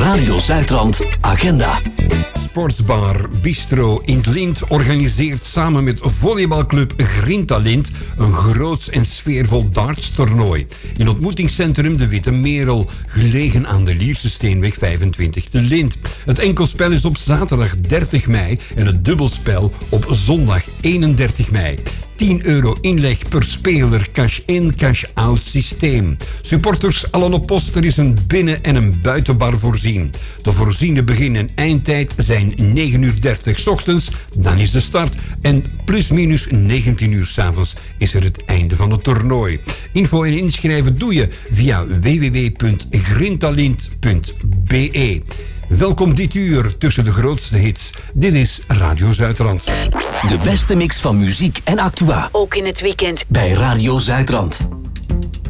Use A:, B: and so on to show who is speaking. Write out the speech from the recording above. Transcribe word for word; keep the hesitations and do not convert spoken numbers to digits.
A: Radio Zuidrand Agenda.
B: Sportsbar Bistro in het Lint organiseert samen met volleybalclub Grintalint een groot en sfeervol dartstoernooi. In ontmoetingscentrum De Witte Merel, gelegen aan de Lierse Steenweg vijfentwintig te Lint. Het enkelspel is op zaterdag dertig mei en het dubbelspel op zondag eenendertig mei. tien euro inleg per speler, cash-in, cash-out systeem. Supporters allen op post, er is een binnen- en een buitenbar voorzien. De voorziene begin- en eindtijd zijn negen uur dertig 's ochtends, dan is de start. En plus minus negentien uur 's avonds is er het einde van het toernooi. Info en inschrijven doe je via w w w punt grintalint punt b e. Welkom dit uur tussen de grootste hits. Dit is Radio Zuidrand.
A: De beste mix van muziek en actua.
C: Ook in het weekend.
A: Bij Radio Zuidrand.